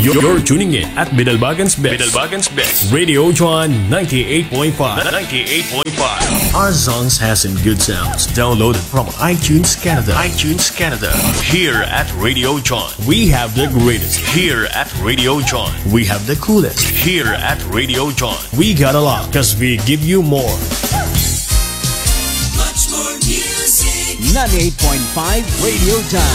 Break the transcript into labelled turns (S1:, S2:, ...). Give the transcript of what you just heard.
S1: You're tuning in at Bidalbagan's Best. Radio John 98.5. 98.5. Our songs has some good sounds. Downloaded from iTunes Canada. Here at Radio John, we have the greatest. Here at Radio John, we have the coolest. Here at Radio John, we got a lot because we give you more.
S2: Much more music. 98.5 Radio John.